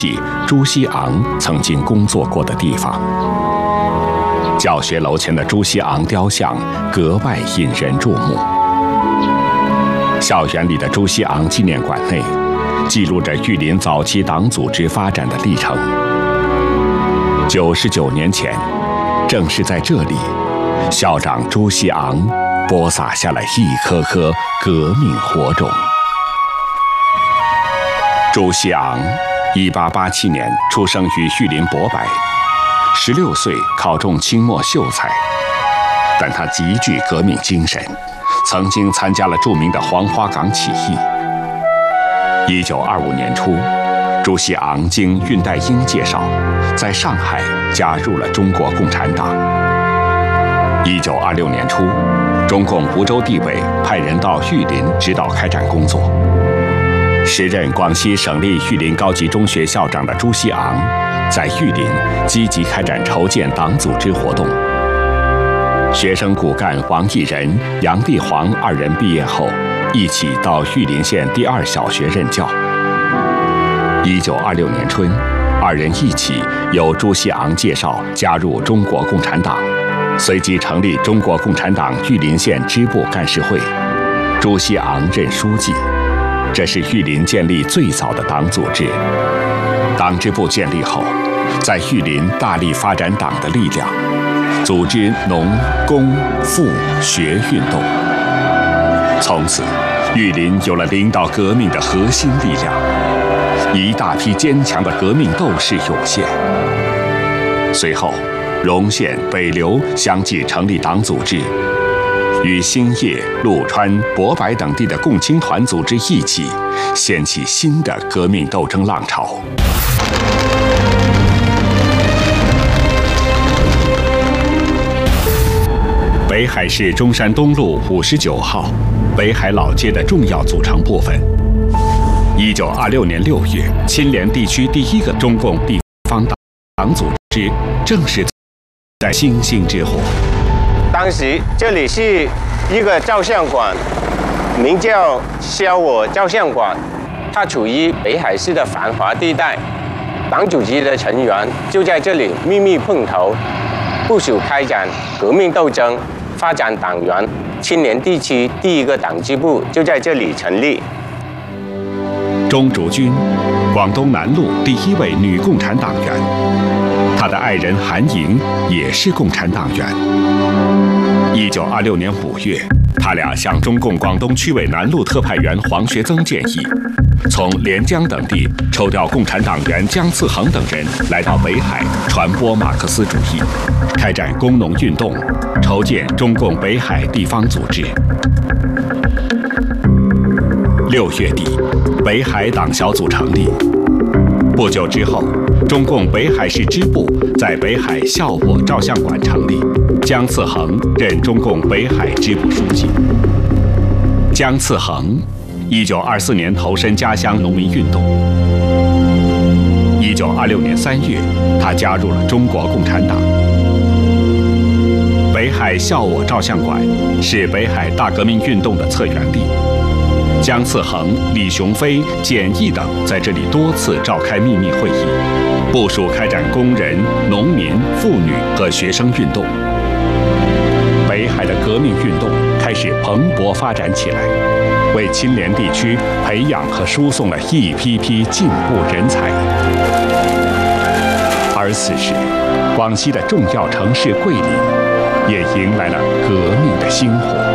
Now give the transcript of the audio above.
朱熹昂曾经工作过的地方。教学楼前的朱熹昂雕像格外引人注目。校园里的朱熹昂纪念馆内，记录着玉林早期党组织发展的历程。99年前，正是在这里，校长朱熹昂播撒下了一颗颗革命火种。朱熹昂1887年出生于玉林博白，16岁考中清末秀才，但他极具革命精神，曾经参加了著名的黄花岗起义。1925年初，朱熹昂经恽代英介绍，在上海加入了中国共产党。1926年初，中共梧州地委派人到玉林指导开展工作。时任广西省立玉林高级中学校长的朱熹昂，在玉林积极开展筹建党组织活动。学生骨干王毅仁、杨地煌二人毕业后，一起到玉林县第2小学任教。1926年春，二人一起由朱熹昂介绍加入中国共产党，随即成立中国共产党玉林县支部干事会，朱熹昂任书记。这是玉林建立最早的党组织。党支部建立后，在玉林大力发展党的力量，组织农、工、妇、学运动。从此，玉林有了领导革命的核心力量，一大批坚强的革命斗士涌现。随后，荣县、北流相继成立党组织，与兴业、陆川、博白等地的共青团组织一起，掀起新的革命斗争浪潮。北海市中山东路59号，北海老街的重要组成部分。1926年6月，钦连地区第1个中共地方党组织正式在星星之火。 当时这里是一个照相馆，名叫萧我照相馆，它处于北海市的繁华地带。党组织的成员就在这里秘密碰头，部署开展革命斗争，发展党员。钦连地区第1个党支部就在这里成立。 钟竹君，广东南路第1位女共产党员，她的爱人韩莹也是共产党员。1926年5月，他俩向中共广东区委南路特派员黄学增建议，从连江等地抽调共产党员姜次衡等人来到北海，传播马克思主义，开展工农运动，筹建中共北海地方组织。6月底，北海党小组成立。不久之后，中共北海市支部在北海孝我照相馆成立，姜次衡任中共北海支部书记。姜次衡1924年投身家乡农民运动。1926年3月，他加入了中国共产党。北海孝我照相馆是北海大革命运动的策源地。姜次衡、李雄飞、简易等在这里多次召开秘密会议，部署开展工人、农民、妇女和学生运动。北海的革命运动开始蓬勃发展起来，为钦连地区培养和输送了一批批进步人才。而此时，广西的重要城市桂林也迎来了革命的星火。